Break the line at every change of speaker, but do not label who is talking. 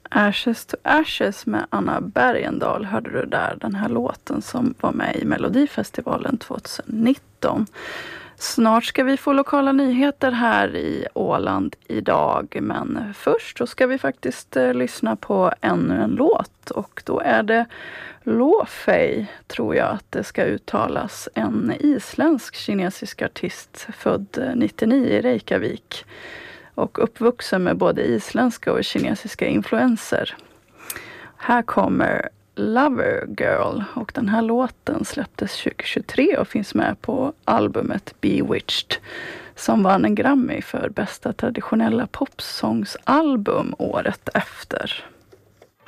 Ashes to Ashes med Anna Bergendahl hörde du där, den här låten som var med i Melodifestivalen 2019. Snart ska vi få lokala nyheter här i Åland idag, men först så ska vi faktiskt lyssna på ännu en låt, och då är det Lo-Fei, tror jag att det ska uttalas, en isländsk kinesisk artist född 99 i Reykjavik och uppvuxen med både isländska och kinesiska influenser. Här kommer Lover Girl, och den här låten släpptes 2023 och finns med på albumet Bewitched som vann en Grammy för bästa traditionella popsångsalbum året efter.